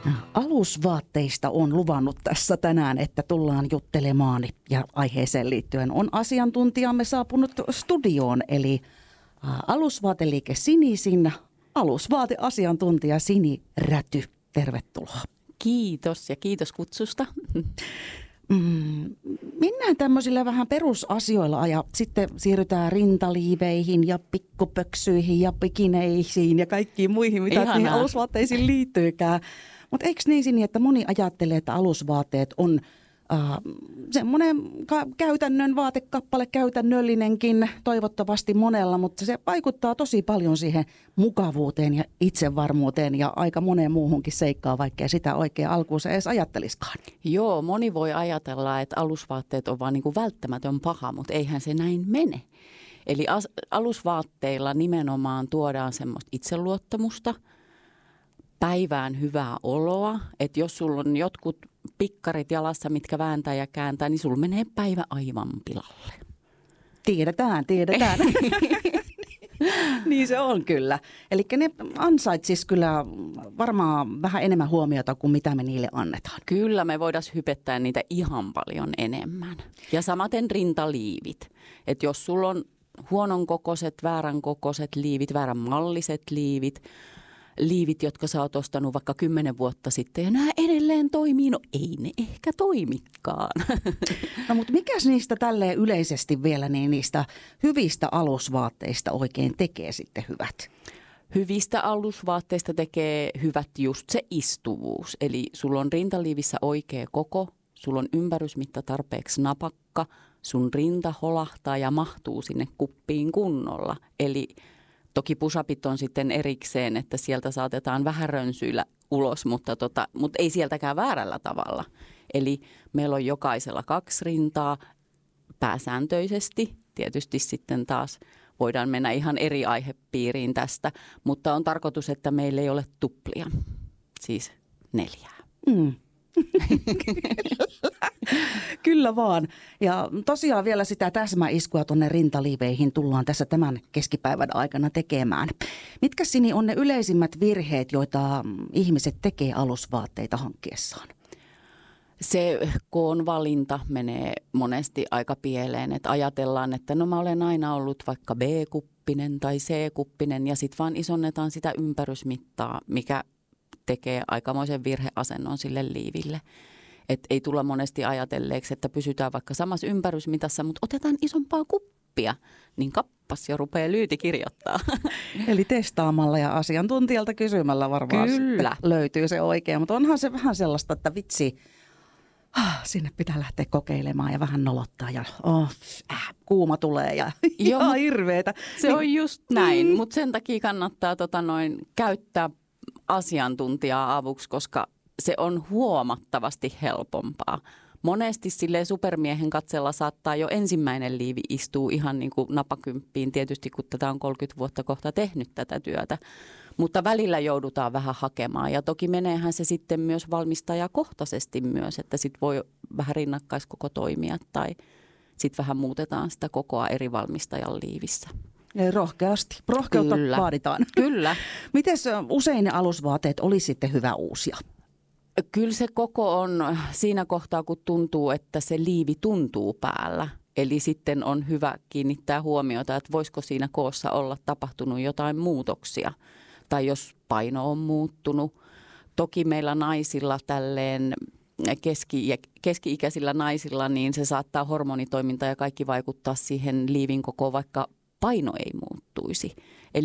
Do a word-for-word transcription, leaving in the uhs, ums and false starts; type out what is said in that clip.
Alusvaatteista on luvannut tässä tänään, että tullaan juttelemaan ja aiheeseen liittyen on asiantuntijamme saapunut studioon, eli alusvaateliike Sinisin alusvaateasiantuntija Sini Räty. Tervetuloa. Kiitos ja kiitos kutsusta. Mm, mennään tämmöisillä vähän perusasioilla ja sitten siirrytään rintaliiveihin ja pikkupöksyihin ja pikineisiin ja kaikkiin muihin, mitä niihin alusvaatteisiin liittyykään. Mutta eikö niin, Sini, että moni ajattelee, että alusvaatteet on äh, semmoinen ka- käytännön vaatekappale, käytännöllinenkin toivottavasti monella, mutta se vaikuttaa tosi paljon siihen mukavuuteen ja itsevarmuuteen ja aika moneen muuhunkin seikkaan, vaikkei sitä oikein alkuunsa edes ajatteliskaan. Joo, moni voi ajatella, että alusvaatteet on vaan niin kuin välttämätön paha, mutta eihän se näin mene. Eli as- alusvaatteilla nimenomaan tuodaan semmoista itseluottamusta, päivään hyvää oloa, että jos sulla on jotkut pikkarit jalassa, mitkä vääntää ja kääntää, niin sulla menee päivä aivan pilalle. Tiedetään, tiedetään. Niin se on kyllä. Eli ne ansaitsis kyllä varmaan vähän enemmän huomiota kuin mitä me niille annetaan. Kyllä, me voidaan hypettää niitä ihan paljon enemmän. Ja samaten rintaliivit. Että jos sulla on huonon kokoiset, väärän kokoiset liivit, väärän malliset liivit, liivit, jotka sä oot ostanut vaikka kymmenen vuotta sitten ja nämä edelleen toimii, no ei ne ehkä toimikaan. No mutta mikäs niistä tälleen yleisesti vielä niin niistä hyvistä alusvaatteista oikein tekee sitten hyvät? Hyvistä alusvaatteista tekee hyvät just se istuvuus. Eli sulla on rintaliivissä oikea koko, sulla on ympärysmitta tarpeeksi napakka, sun rinta holahtaa ja mahtuu sinne kuppiin kunnolla. Eli toki pusapit on sitten erikseen, että sieltä saatetaan vähän rönsyillä ulos, mutta, tota, mutta ei sieltäkään väärällä tavalla. Eli meillä on jokaisella kaksi rintaa pääsääntöisesti. Tietysti sitten taas voidaan mennä ihan eri aihepiiriin tästä, mutta on tarkoitus, että meillä ei ole tuplia, siis neljää. Mm. Kyllä vaan. Ja tosiaan vielä sitä täsmäiskua tuonne rintaliiveihin tullaan tässä tämän keskipäivän aikana tekemään. Mitkä, Sini, on ne yleisimmät virheet, joita ihmiset tekee alusvaatteita hankkiessaan? Se koon valinta menee monesti aika pieleen, että ajatellaan, että no mä olen aina ollut vaikka B-kuppinen tai C-kuppinen ja sitten vaan isonnetaan sitä ympärysmittaa, mikä tekee aikamoisen virheasennon sille liiville. Että ei tulla monesti ajatelleeksi, että pysytään vaikka samassa ympärysmitassa, mutta otetaan isompaa kuppia, niin kappas jo rupeaa lyyti kirjoittaa. Eli testaamalla ja asiantuntijalta kysymällä varmaan Kyllä. löytyy se oikein, mutta onhan se vähän sellaista, että vitsi, ah, sinne pitää lähteä kokeilemaan ja vähän nolottaa ja oh, äh, kuuma tulee ja Joo, ihan hirveetä. Se niin, on just näin, mm. mutta sen takia kannattaa tota noin, käyttää asiantuntijaa avuksi, koska se on huomattavasti helpompaa. Monesti silleen supermiehen katsella saattaa jo ensimmäinen liivi istuu ihan niin kuin napakymppiin, tietysti kun tätä on kolmekymmentä vuotta kohta tehnyt tätä työtä. Mutta välillä joudutaan vähän hakemaan ja toki meneehän se sitten myös valmistajakohtaisesti myös, että sitten voi vähän rinnakkaiskoko toimia tai sitten vähän muutetaan sitä kokoa eri valmistajan liivissä. Rohkeasti. Rohkeutta Kyllä. vaaditaan. Kyllä. Mites usein ne alusvaatteet olisi sitten hyvä uusia? Kyllä se koko on siinä kohtaa, kun tuntuu, että se liivi tuntuu päällä. Eli sitten on hyvä kiinnittää huomiota, että voisiko siinä koossa olla tapahtunut jotain muutoksia. Tai jos paino on muuttunut. Toki meillä naisilla tälleen keski- keski-ikäisillä naisilla, niin se saattaa hormonitoiminta ja kaikki vaikuttaa siihen liivin kokoon, vaikka paino ei muuttuisi.